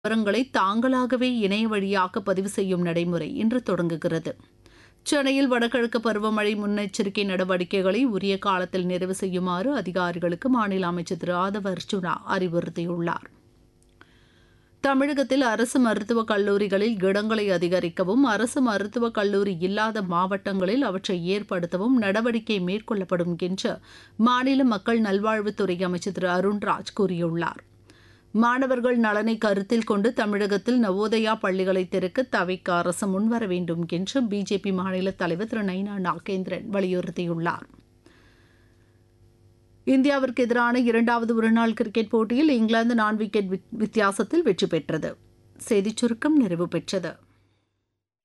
விவரங்களை தாங்களாகவே இணைய வழியாக பதிவு செய்யும் நடைமுறை இன்று தொடங்குகிறது. சென்னையில் வடகிழக்கு பருவமழை முன்னெச்சரிக்கை நடவடிக்கைகளை உரிய காலத்தில் நிறைவு செய்யுமாறு அதிகாரிகளுக்கு மாநில அமைச்சர் திரு ஆதவ அர்ஜுனா அறிவுறுத்தியுள்ளார். தமிழகத்தில் அரசு மருத்துவக் கல்லூரிகளில் இடங்களை அதிகரிக்கவும், அரசு மருத்துவக் கல்லூரி இல்லாத மாவட்டங்களில் அவற்றை ஏற்படுத்தவும் நடவடிக்கை மேற்கொள்ளப்படும் என்று மாநில மக்கள் நல்வாழ்வுத்துறை அமைச்சர் திரு அருண்ராஜ் கூறியுள்ளார். மாணவர்கள் நலனை கருத்தில் கொண்டு தமிழகத்தில் நவோதயா பள்ளிகளை திறக்க தவிக அரசு முன்வர வேண்டும் என்று பிஜேபி மாநில தலைவர் திரு நைனா நாகேந்திரன் வலியுறுத்தியுள்ளார். இந்தியாவிற்கு எதிரான இரண்டாவது ஒருநாள் கிரிக்கெட் போட்டியில் இங்கிலாந்து 4 விக்கெட் வித்தியாசத்தில் வெற்றி பெற்றது. செய்திச் சுருக்கம் நிறைவு பெற்றது.